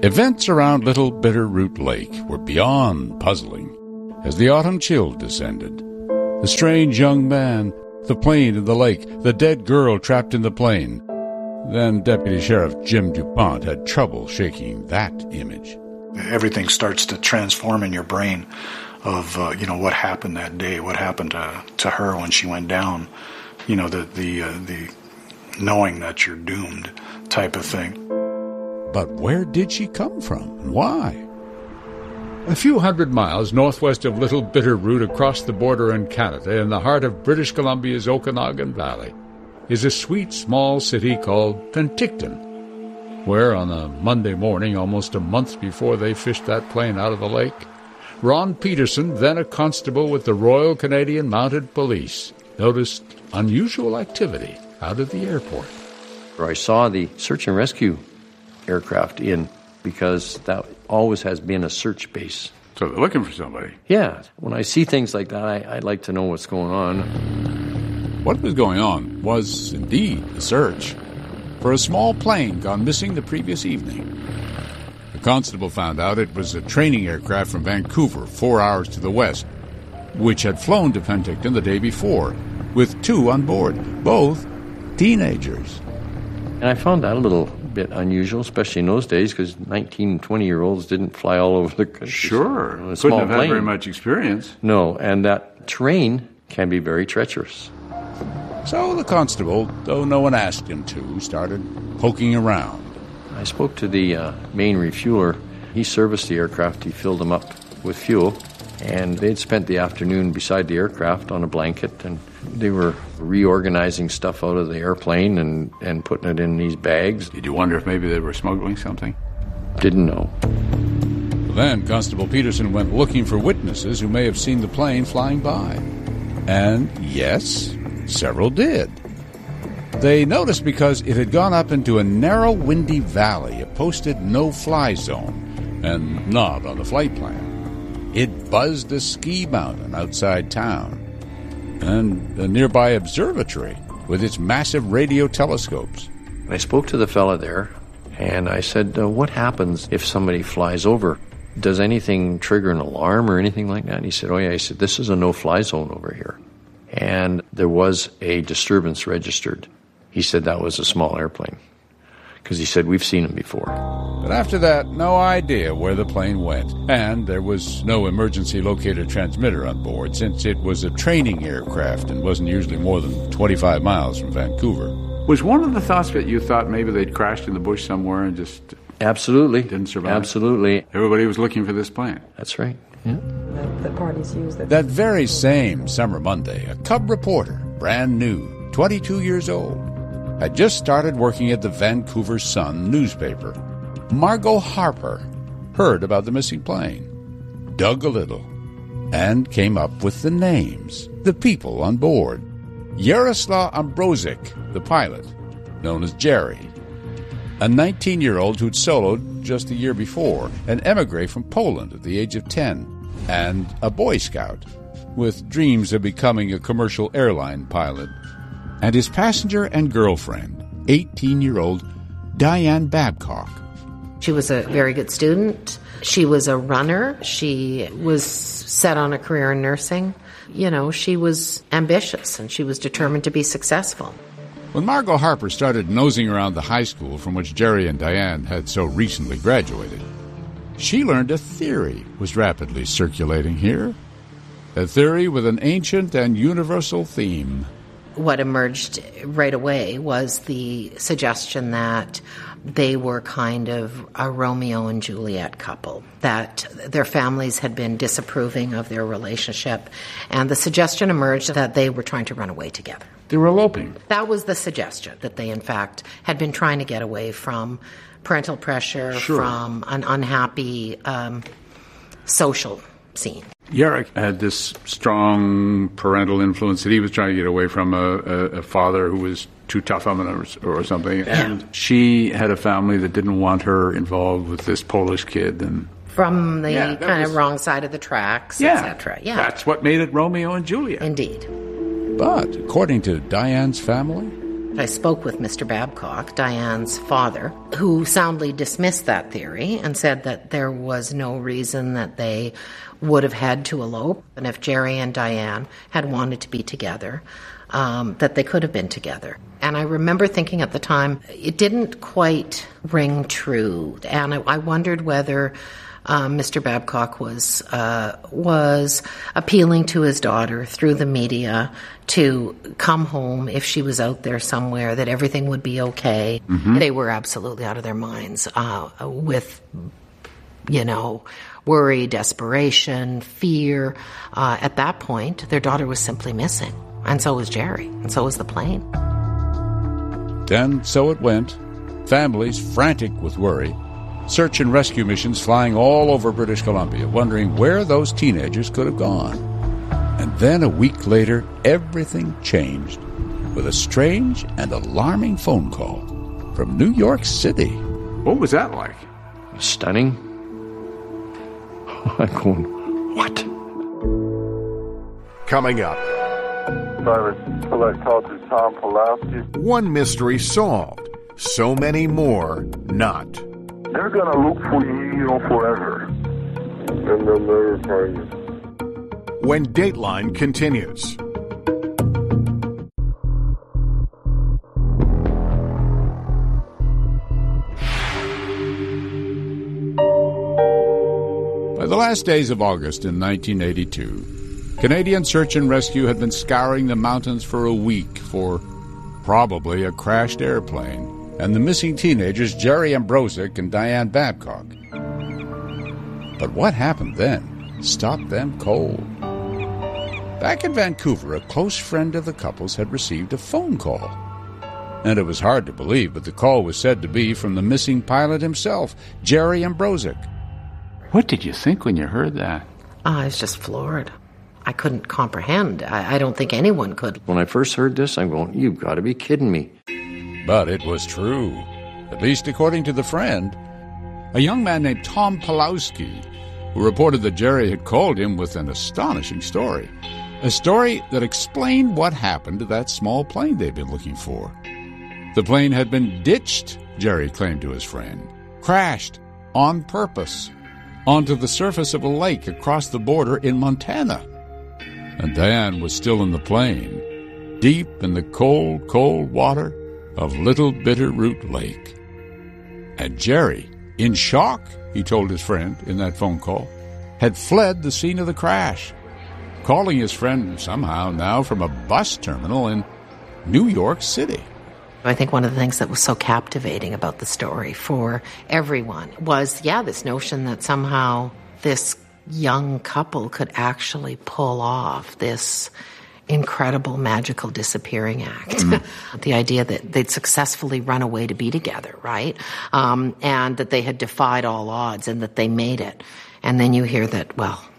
Events around Little Bitterroot Lake were beyond puzzling as the autumn chill descended. The strange young man, the plane in the lake, the dead girl trapped in the plane. Then Deputy Sheriff Jim DuPont had trouble shaking that image. Everything starts to transform in your brain of, what happened that day, what happened to her when she went down, the knowing that you're doomed type of thing. But where did she come from and why? A few hundred miles northwest of Little Bitterroot across the border in Canada, in the heart of British Columbia's Okanagan Valley, is a sweet small city called Penticton, where on a Monday morning, almost a month before they fished that plane out of the lake, Ron Peterson, then a constable with the Royal Canadian Mounted Police, noticed unusual activity out of the airport. I saw the search and rescue aircraft in, because that always has been a search base. So they're looking for somebody. Yeah. When I see things like that, I like to know what's going on. What was going on was indeed a search for a small plane gone missing the previous evening. The constable found out it was a training aircraft from Vancouver, 4 hours to the west, which had flown to Penticton the day before, with 2 on board, both teenagers. And I found that a little bit unusual, especially in those days, because 19, 20-year-olds didn't fly all over the country. Sure. Couldn't have had very much experience. No, and that terrain can be very treacherous. So the constable, though no one asked him to, started poking around. I spoke to the main refueler. He serviced the aircraft. He filled them up with fuel. And they'd spent the afternoon beside the aircraft on a blanket, and they were reorganizing stuff out of the airplane and putting it in these bags. Did you wonder if maybe they were smuggling something? Didn't know. Then Constable Peterson went looking for witnesses who may have seen the plane flying by. And yes, several did. They noticed because it had gone up into a narrow, windy valley, a posted no-fly zone, and not on the flight plan. It buzzed a ski mountain outside town and a nearby observatory with its massive radio telescopes. I spoke to the fella there, and I said, what happens if somebody flies over? Does anything trigger an alarm or anything like that? And he said, oh yeah. He said, this is a no-fly zone over here. And there was a disturbance registered. He said that was a small airplane, because he said, we've seen them before. But after that, no idea where the plane went. And there was no emergency locator transmitter on board, since it was a training aircraft and wasn't usually more than 25 miles from Vancouver. Was one of the thoughts that you thought maybe they'd crashed in the bush somewhere and just... Absolutely. Didn't survive? Absolutely. Everybody was looking for this plane. That's right. Yeah. The parties used it. That very same summer Monday, a cub reporter, brand new, 22 years old, had just started working at the Vancouver Sun newspaper. Margot Harper heard about the missing plane, dug a little, and came up with the names, the people on board. Yaroslav Ambrozik, the pilot, known as Jerry, a 19-year-old who'd soloed just a year before, an emigre from Poland at the age of 10, and a Boy Scout with dreams of becoming a commercial airline pilot, and his passenger and girlfriend, 18-year-old Diane Babcock. She was a very good student. She was a runner. She was set on a career in nursing. You know, she was ambitious, and she was determined to be successful. When Margot Harper started nosing around the high school from which Jerry and Diane had so recently graduated, she learned a theory was rapidly circulating here. A theory with an ancient and universal theme. What emerged right away was the suggestion that they were kind of a Romeo and Juliet couple, that their families had been disapproving of their relationship, and the suggestion emerged that they were trying to run away together. They were eloping. That was the suggestion, that they, in fact, had been trying to get away from parental pressure, from an unhappy social scene. Yarrick had this strong parental influence that he was trying to get away from a father who was too tough on him or something. Yeah. And she had a family that didn't want her involved with this Polish kid. And from the kind of wrong side of the tracks, etc. Yeah, that's what made it Romeo and Juliet. Indeed. But according to Diane's family, I spoke with Mr. Babcock, Diane's father, who soundly dismissed that theory and said that there was no reason that they would have had to elope, and if Jerry and Diane had wanted to be together, that they could have been together. And I remember thinking at the time, it didn't quite ring true, and I wondered whether Mr. Babcock was appealing to his daughter through the media to come home if she was out there somewhere, that everything would be okay. Mm-hmm. They were absolutely out of their minds with, worry, desperation, fear. At that point, their daughter was simply missing, and so was Jerry, and so was the plane. And so it went. Families frantic with worry. Search and rescue missions flying all over British Columbia, wondering where those teenagers could have gone. And then a week later, everything changed with a strange and alarming phone call from New York City. What was that like? Stunning. I'm going, what? Coming up. Select call to Tom Pulowski. One mystery solved. So many more not. They're going to look for you forever. And they'll never find you. When Dateline continues. By the last days of August in 1982, Canadian Search and Rescue had been scouring the mountains for a week for probably a crashed airplane and the missing teenagers Jerry Ambrozic and Diane Babcock. But what happened then stopped them cold. Back in Vancouver, a close friend of the couple's had received a phone call. And it was hard to believe, but the call was said to be from the missing pilot himself, Jerry Ambrozic. What did you think when you heard that? I was just floored. I couldn't comprehend. I don't think anyone could. When I first heard this, I'm going, you've got to be kidding me. But it was true, at least according to the friend. A young man named Tom Pulowski, who reported that Jerry had called him with an astonishing story. A story that explained what happened to that small plane they'd been looking for. The plane had been ditched, Jerry claimed to his friend. Crashed on purpose onto the surface of a lake across the border in Montana. And Diane was still in the plane, deep in the cold, cold water of Little Bitterroot Lake. And Jerry, in shock, he told his friend in that phone call, had fled the scene of the crash, calling his friend somehow now from a bus terminal in New York City. I think one of the things that was so captivating about the story for everyone was, this notion that somehow this young couple could actually pull off this incredible magical disappearing act. Mm-hmm. The idea that they'd successfully run away to be together, right? And that they had defied all odds and that they made it. And then you hear that,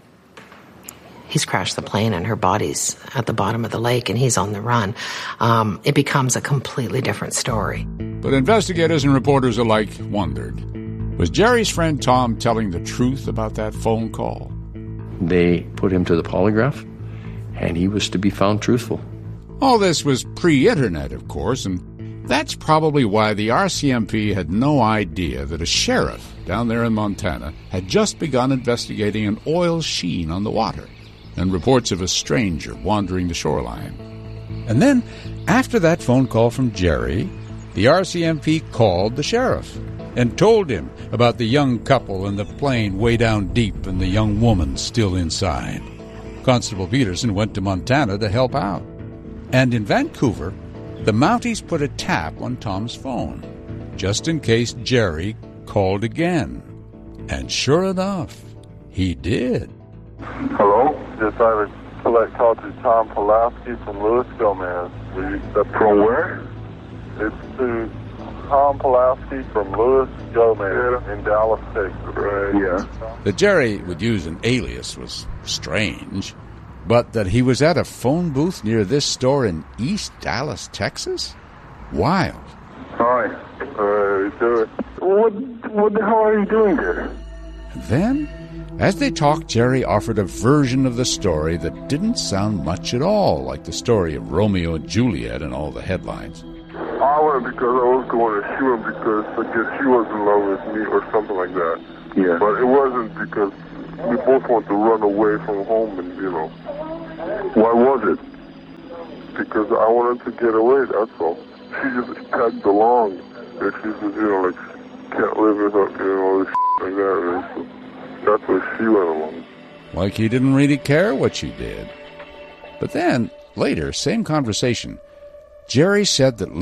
he's crashed the plane and her body's at the bottom of the lake and he's on the run. It becomes a completely different story. But investigators and reporters alike wondered, was Jerry's friend Tom telling the truth about that phone call? They put him to the polygraph, and he was to be found truthful. All this was pre-internet, of course, and that's probably why the RCMP had no idea that a sheriff down there in Montana had just begun investigating an oil sheen on the water and reports of a stranger wandering the shoreline. And then, after that phone call from Jerry, the RCMP called the sheriff and told him about the young couple and the plane way down deep and the young woman still inside. Constable Peterson went to Montana to help out. And in Vancouver, the Mounties put a tap on Tom's phone, just in case Jerry called again. And sure enough, he did. Hello? Yes, I would select call to Tom Pulowski from Louis Gomez. From where? It's to Tom Pulowski from Louis Gomez in Dallas, Texas. Right. Yeah. That Jerry would use an alias was strange, but that he was at a phone booth near this store in East Dallas, Texas? Wild. Hi. Do it. What the hell are you doing there? And then, as they talked, Jerry offered a version of the story that didn't sound much at all like the story of Romeo and Juliet and all the headlines. Yeah, because I was going to shoot him because I guess she was in love with me or something like that. Yeah. But it wasn't because we both want to run away from home and, you know. Why was it? Because I wanted to get away, that's all. She just tagged along. And she said, you know, like, can't live without, you know, this like that. And so that's where she went along. Like he didn't really care what she did. But then, later, same conversation, Jerry said that